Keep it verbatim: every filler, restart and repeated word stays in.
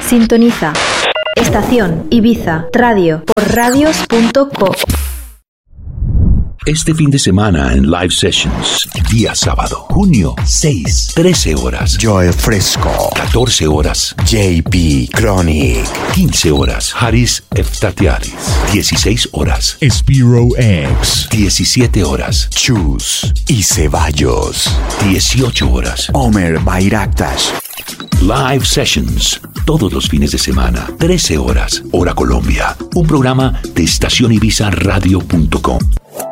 Sintoniza Estación Ibiza Radio por radios punto co. Este fin de semana en Live Sessions, día sábado, junio seis, trece horas, Joe Fresco, catorce horas, J P Chronic, quince horas, Haris Eftatiaris, dieciséis horas, Spiro X, diecisiete horas, Chus y Ceballos, dieciocho horas, Omer Bayraktas. Live Sessions, todos los fines de semana, trece horas, hora Colombia, un programa de estación ibiza radio punto com.